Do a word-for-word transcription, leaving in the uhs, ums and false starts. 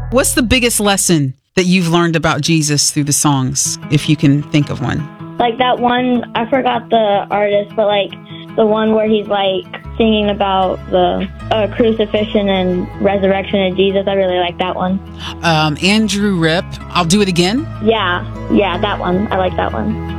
What's the biggest lesson that you've learned about Jesus through the songs, if you can think of one? Like that one, I forgot the artist, but like the one where he's like singing about the uh, crucifixion and resurrection of Jesus. I really like that one. Um, Andrew Ripp, I'll Do It Again. Yeah, yeah, that one. I like that one.